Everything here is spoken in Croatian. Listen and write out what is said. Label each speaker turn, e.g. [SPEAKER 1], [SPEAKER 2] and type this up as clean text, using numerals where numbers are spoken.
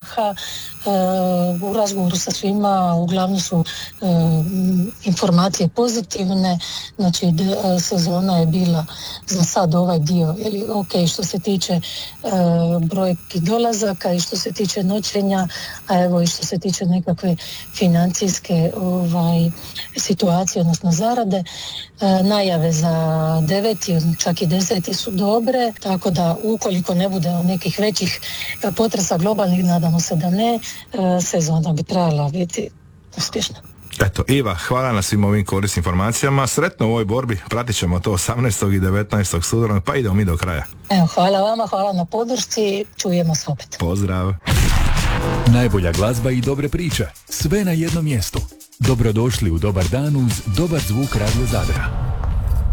[SPEAKER 1] straha. U razgovoru sa svima uglavnom su informacije pozitivne, znači sezona je bila za sad ovaj dio ok što se tiče brojki dolazaka i što se tiče noćenja, a evo i što se tiče nekakve financijske situacije, odnosno zarade. Najave za 9. čak i 10. su dobre, tako da ukoliko ne bude nekih većih potresa globalnih, nadamo se da ne, sezona bi trebala biti uspješna.
[SPEAKER 2] Eto, Iva, hvala na svim ovim korisnim informacijama. Sretno u ovoj borbi, pratit ćemo to 18. i 19. studenog, pa idemo mi do kraja.
[SPEAKER 1] Evo, hvala vama, hvala na podršci, čujemo se opet.
[SPEAKER 2] Pozdrav.
[SPEAKER 3] Najbolja glazba i dobre priče, sve na jednom mjestu. Dobrodošli u Dobar dan uz dobar zvuk Radio Zadra.